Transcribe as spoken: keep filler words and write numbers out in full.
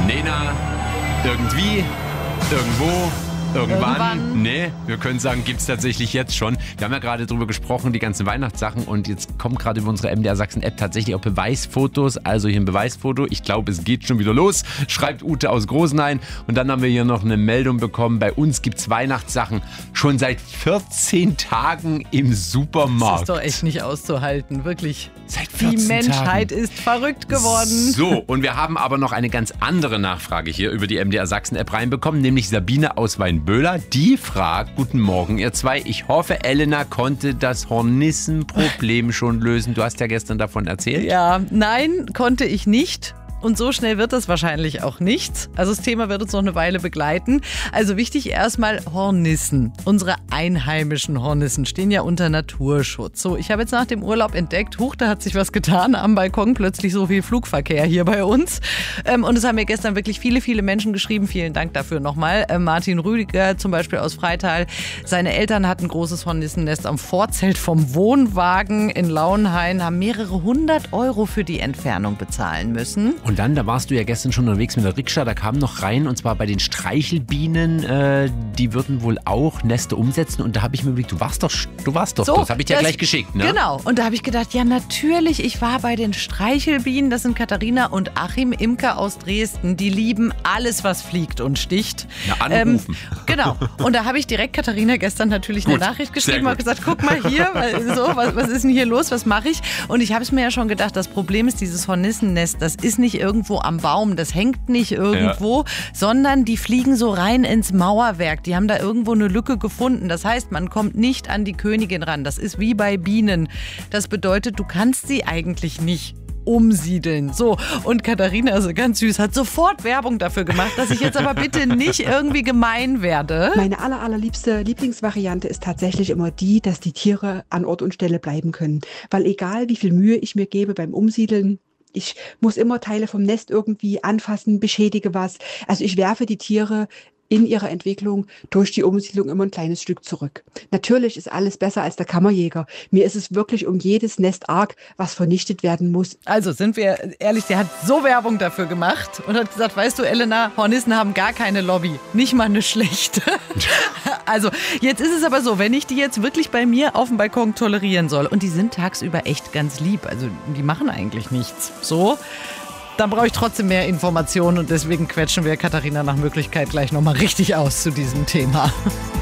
Nena, irgendwie, irgendwo, irgendwann. Irgendwann. Nee, wir können sagen, gibt es tatsächlich jetzt schon. Wir haben ja gerade drüber gesprochen, die ganzen Weihnachtssachen. Und jetzt kommt gerade über unsere M D R Sachsen-App tatsächlich auch Beweisfotos. Also hier ein Beweisfoto. Ich glaube, es geht schon wieder los. Schreibt Ute aus Großenhain. Und dann haben wir hier noch eine Meldung bekommen. Bei uns gibt es Weihnachtssachen schon seit vierzehn Tagen im Supermarkt. Das ist doch echt nicht auszuhalten, wirklich. Seit vierzehn Die Menschheit Tagen. ist verrückt geworden. So, und wir haben aber noch eine ganz andere Nachfrage hier über die M D R Sachsen-App reinbekommen, nämlich Sabine aus Weinböhler. Die fragt, guten Morgen ihr zwei, ich hoffe, Elena konnte das Hornissenproblem schon lösen. Du hast ja gestern davon erzählt. Ja, nein, konnte ich nicht. Und so schnell wird das wahrscheinlich auch nicht. Also das Thema wird uns noch eine Weile begleiten. Also wichtig erstmal Hornissen. Unsere einheimischen Hornissen stehen ja unter Naturschutz. So, ich habe jetzt nach dem Urlaub entdeckt, huch, da hat sich was getan am Balkon. Plötzlich so viel Flugverkehr hier bei uns. Ähm, und es haben mir gestern wirklich viele, viele Menschen geschrieben. Vielen Dank dafür nochmal. Ähm, Martin Rüdiger zum Beispiel aus Freital. Seine Eltern hatten ein großes Hornissennest am Vorzelt vom Wohnwagen in Lauenhain, haben mehrere hundert Euro für die Entfernung bezahlen müssen. Und dann, da warst du ja gestern schon unterwegs mit der Rikscha, da kam noch rein, und zwar bei den Streichelbienen, äh, die würden wohl auch Neste umsetzen. Und da habe ich mir überlegt, du warst doch, du warst doch, So, das habe ich dir das- gleich geschickt, ne? Genau. Und da habe ich gedacht, ja natürlich, ich war bei den Streichelbienen. Das sind Katharina und Achim, Imker aus Dresden. Die lieben alles, was fliegt und sticht. Ja, anrufen. Ähm, genau. Und da habe ich direkt Katharina gestern natürlich eine Gut, Nachricht sehr geschrieben und gut. gesagt, guck mal hier, weil, so, was, was ist denn hier los, was mache ich? Und ich habe es mir ja schon gedacht, das Problem ist, dieses Hornissennest, das ist nicht irgendwo am Baum, das hängt nicht irgendwo, sondern die fliegen so rein ins Mauerwerk. Die haben da irgendwo eine Lücke gefunden. Das heißt, man kommt nicht an die Königin ran. Das ist wie bei Bienen. Das bedeutet, du kannst sie eigentlich nicht umsiedeln. So, und Katharina, also ganz süß, hat sofort Werbung dafür gemacht, dass ich jetzt aber bitte nicht irgendwie gemein werde. Meine aller, allerliebste Lieblingsvariante ist tatsächlich immer die, dass die Tiere an Ort und Stelle bleiben können. Weil egal, wie viel Mühe ich mir gebe beim Umsiedeln, ich muss immer Teile vom Nest irgendwie anfassen, beschädige was. Also ich werfe die Tiere in ihrer Entwicklung durch die Umsiedlung immer ein kleines Stück zurück. Natürlich ist alles besser als der Kammerjäger. Mir ist es wirklich um jedes Nest arg, was vernichtet werden muss. Also sind wir ehrlich, der hat so Werbung dafür gemacht und hat gesagt, weißt du, Elena, Hornissen haben gar keine Lobby. Nicht mal eine schlechte. Also jetzt ist es aber so, wenn ich die jetzt wirklich bei mir auf dem Balkon tolerieren soll und die sind tagsüber echt ganz lieb, also die machen eigentlich nichts. So, dann brauche ich trotzdem mehr Informationen und deswegen quetschen wir Katharina nach Möglichkeit gleich nochmal richtig aus zu diesem Thema.